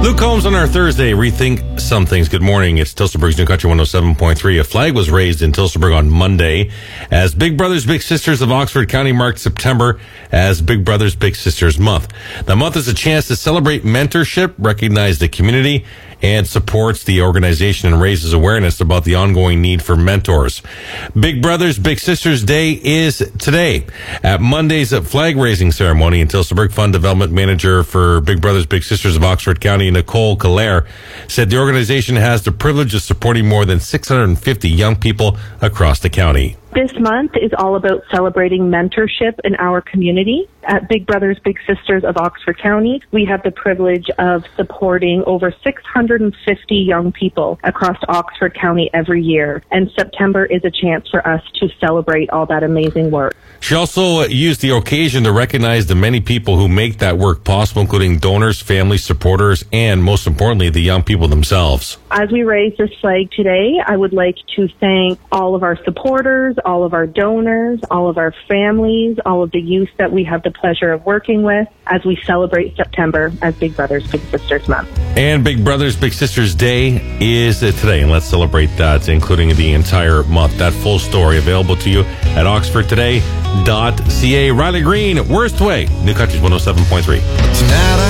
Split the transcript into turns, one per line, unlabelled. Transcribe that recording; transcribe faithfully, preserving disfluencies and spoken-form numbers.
Luke Combs on our Thursday, Rethink Some Things. Good morning. It's Tilsonburg's New Country one oh seven point three. A flag was raised in Tilsonburg on Monday as Big Brothers Big Sisters of Oxford County marked September as Big Brothers Big Sisters Month. The month is a chance to celebrate mentorship, recognize the community, and supports the organization and raises awareness about the ongoing need for mentors. Big Brothers Big Sisters Day is today. At Monday's flag raising ceremony in Tilsonburg, Fund Development Manager for Big Brothers Big Sisters of Oxford County, Nicole Calare, said the organization has the privilege of supporting more than six hundred fifty young people across the county.
This month is all about celebrating mentorship in our community. At Big Brothers Big Sisters of Oxford County, we have the privilege of supporting over six hundred fifty young people across Oxford County every year. And September is a chance for us to celebrate all that amazing work.
She also used the occasion to recognize the many people who make that work possible, including donors, family supporters, and most importantly, the young people themselves.
As we raise this flag today, I would like to thank all of our supporters, all of our donors, all of our families, all of the youth that we have the pleasure of working with as we celebrate September as Big Brothers Big Sisters Month.
And Big Brothers Big Sisters Day is today, and let's celebrate that, including the entire month. That full story available to you at oxford today dot c a. Riley Green, Worst Way, New Country's one oh seven point three.